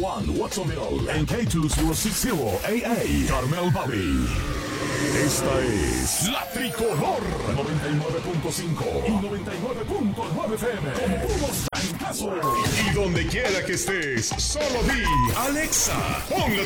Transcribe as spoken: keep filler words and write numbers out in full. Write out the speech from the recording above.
Juan Watsonville en K dos mil sesenta A A Carmel Valley. Esta es La Tricolor noventa y nueve punto cinco y noventa y nueve punto nueve F M con puros trancazos. Y donde quiera que estés, solo di Alexa, pon la